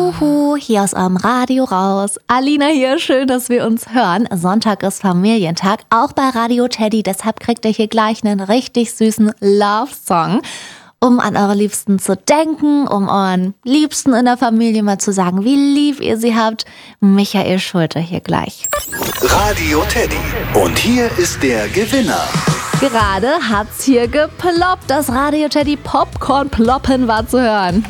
Juhu, hier aus eurem Radio raus. Alina hier, schön, dass wir uns hören. Sonntag ist Familientag, auch bei Radio Teddy. Deshalb kriegt ihr hier gleich einen richtig süßen Love-Song, um an eure Liebsten zu denken, um euren Liebsten in der Familie mal zu sagen, wie lieb ihr sie habt. Michael Schulte hier gleich. Radio Teddy. Und hier ist der Gewinner. Gerade hat's hier geploppt. Das Radio Teddy Popcorn-Ploppen war zu hören.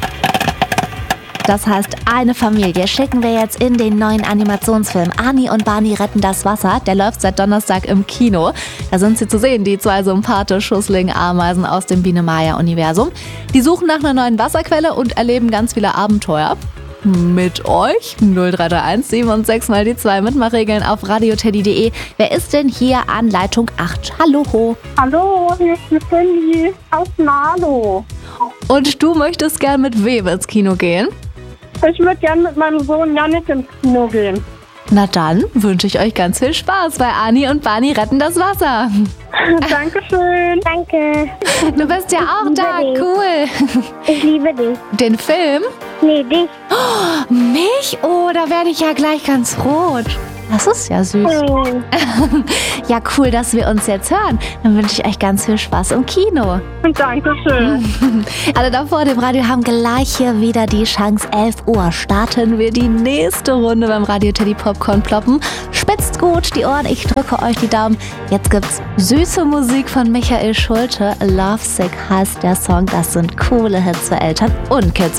Das heißt, eine Familie schicken wir jetzt in den neuen Animationsfilm Ani und Barney retten das Wasser. Der läuft seit Donnerstag im Kino. Da sind sie zu sehen, die zwei Sympathisch-Schussling-Ameisen aus dem Biene-Maya-Universum. Die suchen nach einer neuen Wasserquelle und erleben ganz viele Abenteuer. Mit euch 0331 76 mal die 2 Mitmachregeln auf radioteddy.de. Wer ist denn hier an Leitung 8? Hallo. Hallo, hier ist die Cindy aus Marlow. Und du möchtest gern mit wem ins Kino gehen? Ich würde gerne mit meinem Sohn Yannick ins Kino gehen. Na dann wünsche ich euch ganz viel Spaß bei Ani und Barney retten das Wasser. Dankeschön. Danke. Du bist ja auch da, dich. cool. Ich liebe dich. Den Film? Nee, dich. Oh, mich? Oh, da werde ich ja gleich ganz rot. Das ist ja süß. Ja, cool, dass wir uns jetzt hören. Dann wünsche ich euch ganz viel Spaß im Kino. Dankeschön. Alle da vor dem Radio haben gleich hier wieder die Chance. 11 Uhr starten wir die nächste Runde beim Radio Teddy Popcorn ploppen. Spitzt gut die Ohren, ich drücke euch die Daumen. Jetzt gibt's süße Musik von Michael Schulte. Lovesick heißt der Song. Das sind coole Hits für Eltern und Kids.